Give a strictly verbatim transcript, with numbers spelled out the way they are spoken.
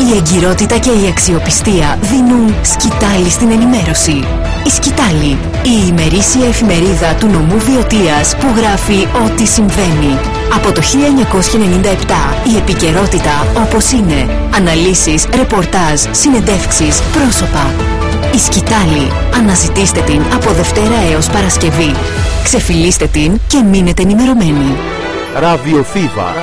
Η εγκυρότητα και η αξιοπιστία δίνουν σκητάλη στην ενημέρωση. Η Σκητάλη, η ημερήσια εφημερίδα του νομού Βιωτίας που γράφει ό,τι συμβαίνει. Από το χίλια εννιακόσια ενενήντα επτά η επικαιρότητα όπως είναι. Αναλύσεις, ρεπορτάζ, συνεντεύξεις, πρόσωπα. Η Σκητάλη. Αναζητήστε την από Δευτέρα έως Παρασκευή. Ξεφυλίστε την και μείνετε ενημερωμένοι. Ραδιοφύβα.